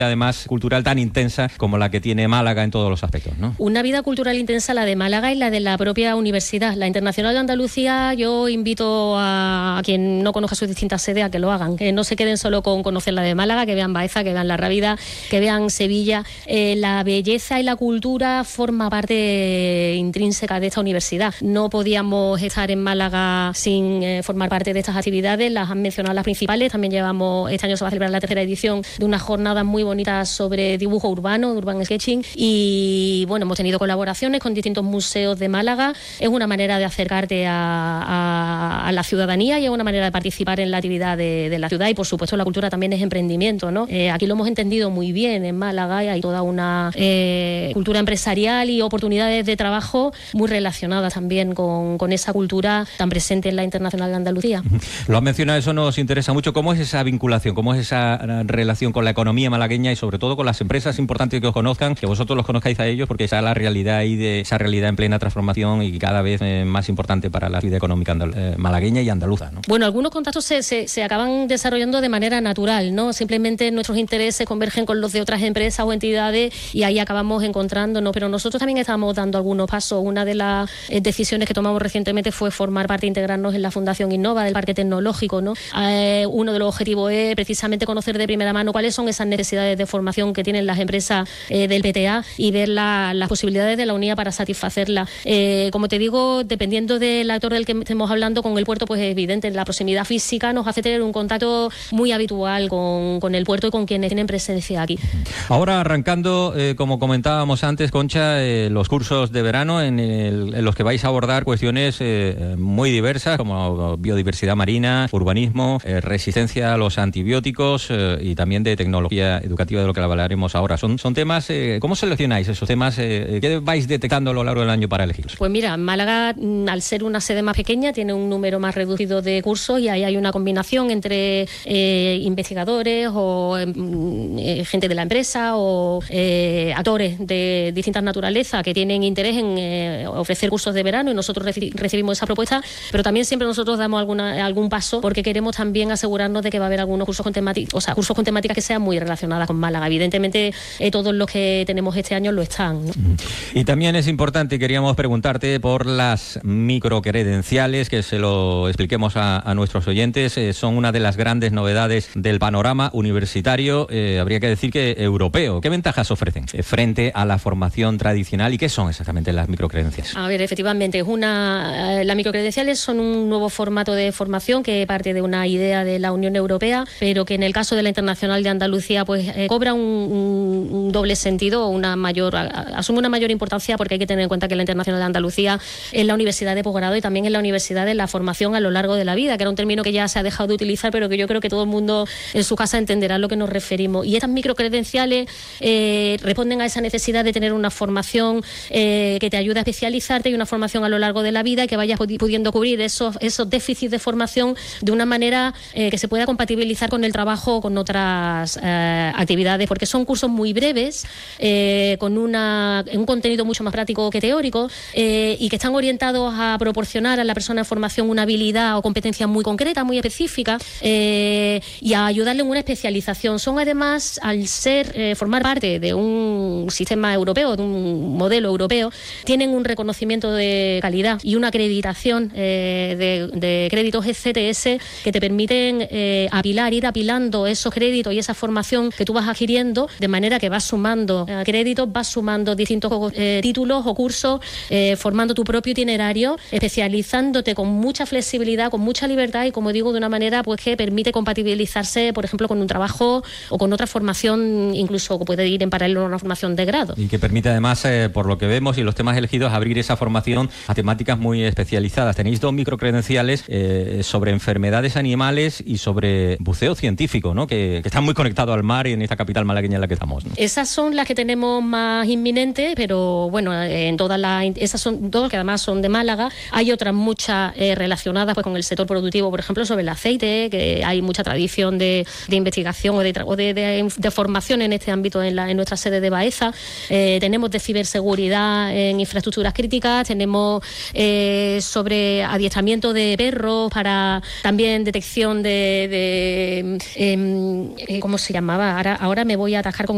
además cultural tan intensa como la que tiene Málaga en todos los aspectos, ¿no? Una vida cultural intensa, la de Málaga y la de la propia universidad. La Internacional de Andalucía, yo invito a quien no conozca sus distintas sedes a que lo hagan, que no se queden solo con conocer la de Málaga, que vean Baeza, que vean La Rábida, que vean Sevilla. La belleza y la cultura forma parte intrínseca de esta universidad. No podíamos estar en Málaga sin formar parte de estas actividades. Las han mencionado las principales. También este año se va a celebrar la 3ª edición de unas jornadas muy bonitas sobre dibujo urbano, urban sketching, y bueno, hemos tenido colaboraciones con distintos museos de Málaga. Es una manera de acercarte a la ciudadanía y es una manera de participar en la actividad de la ciudad, y por supuesto la cultura también es emprendimiento, ¿no? Aquí lo hemos entendido muy bien en Málaga, y hay toda una cultura empresarial y oportunidades de trabajo muy relacionadas también con esa cultura tan presente en la Internacional de Andalucía. Lo has mencionado, eso nos interesa mucho. ¿Cómo es esa vinculación? ¿Cómo es esa relación con la economía malagueña y sobre todo con las empresas? Es importante que os conozcan, que vosotros los conozcáis a ellos, porque esa es la realidad ahí, de esa realidad en plena transformación y cada vez más importante para la vida económica malagueña y andaluza, ¿no? Bueno, algunos contactos se acaban desarrollando de manera natural, ¿no? Simplemente nuestros intereses convergen con los de otras empresas o entidades y ahí acabamos encontrándonos, pero nosotros también estamos dando algunos pasos. Una de las decisiones que tomamos recientemente fue formar parte, integrarnos en la Fundación Innova del Parque Tecnológico, ¿no? Uno de los objetivos es precisamente conocer de primera mano cuáles son esas necesidades de formación que tienen las empresas del PTA y ver las posibilidades de la unidad para satisfacerlas. Como te digo, dependiendo del actor del que estemos hablando, con el puerto, pues es evidente, la proximidad física nos hace tener un contacto muy habitual con el puerto y con quienes tienen presencia aquí. Ahora arrancando, como comentábamos antes, Concha, los cursos de verano en los que vais a abordar cuestiones muy diversas, como biodiversidad marina, urbanismo, resistencia a los antibióticos y también de tecnología educativa, de lo que hablaremos ahora. Son temas, ¿cómo seleccionáis esos temas? ¿Qué vais detectando a lo largo del año para elegirlos? Pues mira, Málaga, al ser una sede más pequeña, tiene un número más reducido de cursos y ahí hay una combinación entre investigadores o gente de la empresa o actores de distintas naturalezas que tienen interés en ofrecer cursos de verano, y nosotros recibimos esa propuesta, pero también siempre nosotros damos algún paso porque queremos también asegurarnos de que va a haber algunos cursos con temáticas que sean muy relacionadas con Málaga. Evidentemente todos los que tenemos este año lo están, ¿no? Y también es importante, queríamos preguntarte por las microcredenciales, que se lo expliquemos a nuestros oyentes. Son una de las grandes novedades del panorama universitario, habría que decir que europeo. ¿Qué ventajas ofrecen frente a la formación tradicional y qué son exactamente las microcredenciales? A ver, efectivamente, las microcredenciales son un nuevo formato de formación que parte de una idea de la Unión Europea, pero que en el caso de la Internacional de Andalucía pues cobra un doble sentido, asume una mayor importancia, porque hay que tener en cuenta que la Internacional de Andalucía es la universidad de posgrado y también es la universidad de la formación a lo largo de la vida, que era un término que ya se ha dejado de utilizar, pero que yo creo que todo el mundo en su casa entenderá a lo que nos referimos. Y estas microcredenciales responden a esa necesidad de tener una formación que te ayude a especializarte y una formación a lo largo de la vida, y que vayas pudiendo cubrir esos déficits de formación de una manera que se pueda compatibilizar con el trabajo o con otras actividades, porque son cursos muy breves, con un contenido mucho más práctico que teórico, y que están orientados a proporcionar a la persona en formación una habilidad o competencia muy concreta, muy específica, y a ayudarle en una especialización. Son además, al formar parte de un sistema europeo, de un modelo europeo, tienen un reconocimiento de calidad y una acreditación de créditos ECTS que te permiten ir apilando esos créditos y esa formación que tú vas adquiriendo, de manera que vas sumando créditos, vas sumando distintos títulos o cursos, formando tu propio itinerario, especializándote con mucha flexibilidad, con mucha libertad y, como digo, de una manera pues que permite compatibilizarse, por ejemplo, con un trabajo o con otra formación, incluso que puede ir en paralelo a una formación de grado. Y que permite además, por lo que vemos y los temas elegidos, abrir esa formación a temáticas muy especializadas. Tenéis 2 microcredenciales sobre enfermedades animales y sobre buceo científico, ¿no? Que están muy conectados al mar y en esta capital malagueña en la que estamos, ¿no? Esas son las que tenemos más inminentes, pero bueno, esas son 2 que además son de Málaga. Hay otras muchas relacionadas pues con el sector productivo, por ejemplo, sobre el aceite, que hay mucha tradición de investigación o de formación en este ámbito en nuestra sede de Baeza. Tenemos de ciberseguridad en infraestructuras críticas, tenemos sobre adiestramiento de perros para también detección ¿cómo se llamaba? Ahora me voy a atascar con